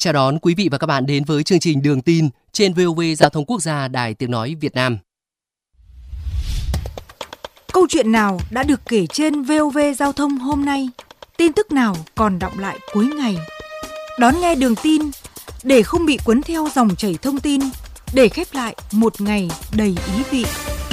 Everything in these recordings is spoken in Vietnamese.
Chào đón quý vị và các bạn đến với chương trình Đường tin trên VOV Giao thông Quốc gia Đài Tiếng nói Việt Nam. Câu chuyện nào đã được kể trên VOV Giao thông hôm nay? Tin tức nào còn đọng lại cuối ngày? Đón nghe Đường tin để không bị cuốn theo dòng chảy thông tin, để khép lại một ngày đầy ý vị.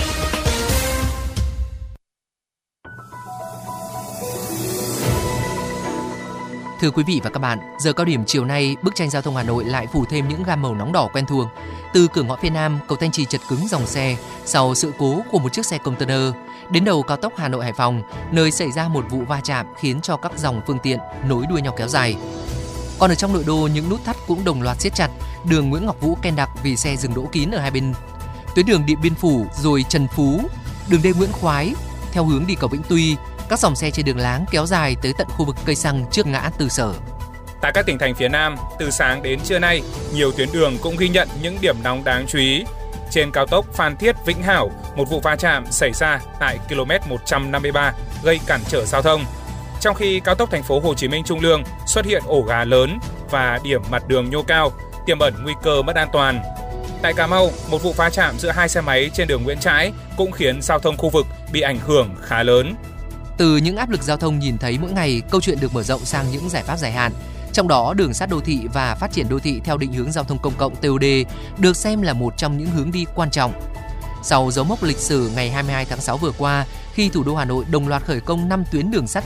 Thưa quý vị và các bạn, giờ cao điểm chiều nay, bức tranh giao thông Hà Nội lại phủ thêm những gam màu nóng đỏ quen thuộc. Từ cửa ngõ phía Nam, cầu Thanh Trì chật cứng dòng xe sau sự cố của một chiếc xe container, đến đầu cao tốc Hà Nội - Hải Phòng, nơi xảy ra một vụ va chạm khiến cho các dòng phương tiện nối đuôi nhau kéo dài. Còn ở trong nội đô, những nút thắt cũng đồng loạt siết chặt, đường Nguyễn Ngọc Vũ ken đặc vì xe dừng đỗ kín ở hai bên. Tuyến đường Điện Biên Phủ rồi Trần Phú, đường D Nguyễn Khoái theo hướng đi cầu Vĩnh Tuy, các dòng xe trên đường Láng kéo dài tới tận khu vực cây xăng trước ngã Từ Sở. Tại các tỉnh thành phía Nam, từ sáng đến trưa nay, nhiều tuyến đường cũng ghi nhận những điểm nóng đáng chú ý. Trên cao tốc Phan Thiết - Vĩnh Hảo, một vụ va chạm xảy ra tại km 153 gây cản trở giao thông. Trong khi cao tốc Thành phố Hồ Chí Minh Trung Lương xuất hiện ổ gà lớn và điểm mặt đường nhô cao, tiềm ẩn nguy cơ mất an toàn. Tại Cà Mau, một vụ va chạm giữa hai xe máy trên đường Nguyễn Trãi cũng khiến giao thông khu vực bị ảnh hưởng khá lớn. Từ những áp lực giao thông nhìn thấy mỗi ngày, câu chuyện được mở rộng sang những giải pháp dài hạn. Trong đó, đường sắt đô thị và phát triển đô thị theo định hướng giao thông công cộng TOD được xem là một trong những hướng đi quan trọng. Sau dấu mốc lịch sử ngày 22 tháng 6 vừa qua, khi thủ đô Hà Nội đồng loạt khởi công 5 tuyến đường sắt